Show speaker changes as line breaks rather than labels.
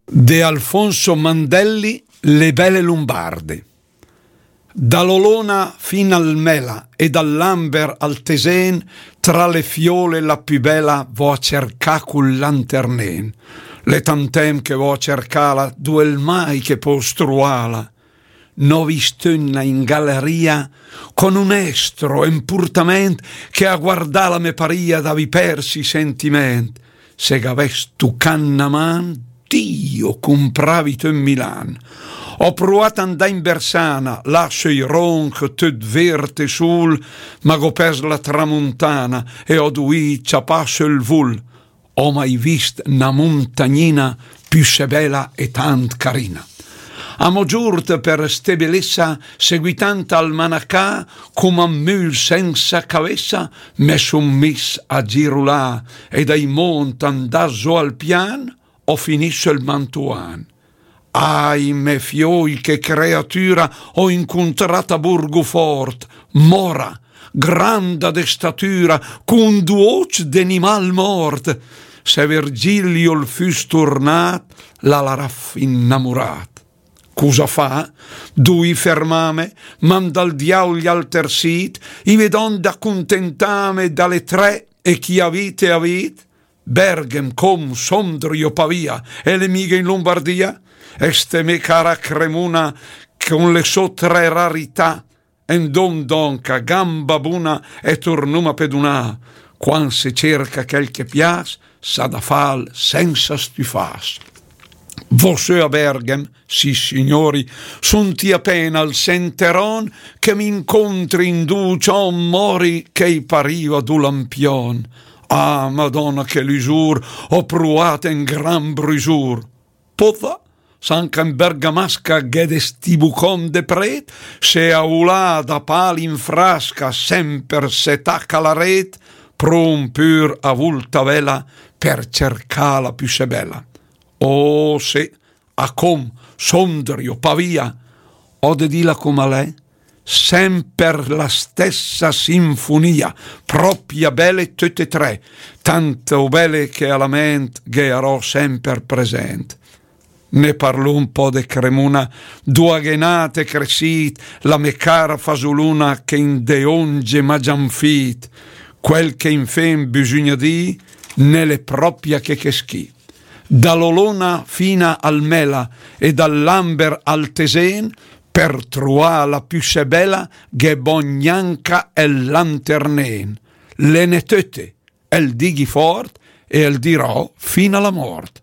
De Alfonso Mandelli, Le belle lombarde. Dall'Olona fin al Mela e dall'Amber al Tesen, tra le fiole la più bella vo a cercà col lanternen. Le tantem che vo a cercala, duel mai che postruala. No vistonna in galleria con un estro impurtament che a guardala me paria da vi persi sentiment. Se gaves tu cannaman, Dio compravito in Milan. Ho provato andare in Bersana, lascio i ronc tut verte sul, ma go pers la tramontana e ho dui ciapasso il vul. Ho mai vist una montagnina più se bella e tant carina. Amo giurt per ste bellezza seguitanta al manacà come un mul senza cavessa me son mis a girulà e dai mont andasso al pian ho finisce il Mantuan. Ai me fioi che creatura ho incontrata Burgufort, mora, granda de statura, con duoc d'animal mort. Se Virgilio il fus tornat, la raff innamorat. Cosa fa? Dui fermame, manda il diavolo alter sit, i vedon da contentame dalle tre e chi avite avit? Berghem, Com, Sondrio, Pavia e le mighe in Lombardia? Este me cara cremuna con le sue tre rarità en donca, gamba buna e tornuma pedunà. Quan se cerca quel che piace, sa da fal senza stufas. Vosse a Berghem, sì signori, sunti appena al senteron che mi incontri in ducio mori che pariva du lampion. Ah, Madonna, che l'usur ho pruata in gran brisur. Pozza, s'anca in bergamasca ghedestibucom de pret, se aulà da pali in frasca semper se tacca la ret, prum pur a vulta vela per cercà la più se bella. Oh, se, a Com, Sondrio, Pavia, ho de dila come a lei, semper la stessa sinfonia, propria belle tutte tre, tanto belle che alla ment gherò semper present. Ne parlò un po' de cremuna, duaghenate crescit, la me cara fasuluna che in de onge magianfit, quel che in fen bisogna di, nelle propria che schi. Dall'Olona fina al Mela e dall'Amber al Tesen, per truà la più se bella che bognanca e lanternen, le netete, el dighi fort e el dirò fino alla mort.